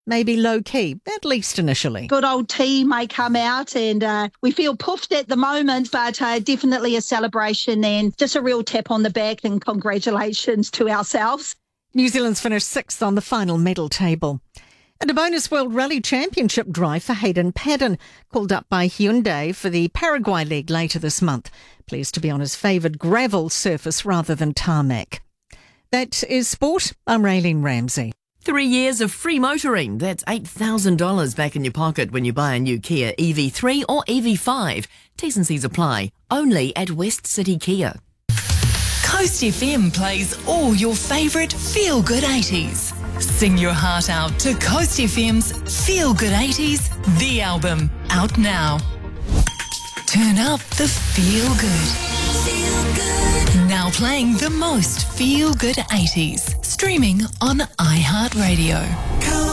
maybe low-key, at least initially. Good old tea may come out and we feel puffed at the moment, but definitely a celebration and just a real tap on the back and congratulations to ourselves. New Zealand's finished 6th on the final medal table. And a bonus World Rally Championship drive for Hayden Paddon, called up by Hyundai for the Paraguay leg later this month. Pleased to be on his favoured gravel surface rather than tarmac. That is sport. I'm Raylene Ramsey. 3 years of free motoring. That's $8,000 back in your pocket when you buy a new Kia EV3 or EV5. T's and C's apply. Only at West City Kia. Coast FM plays all your favourite feel-good 80s. Sing your heart out to Coast FM's Feel Good 80s, the album, out now. Turn up the feel good. Feel good. Now playing the most feel good 80s. Streaming on iHeartRadio.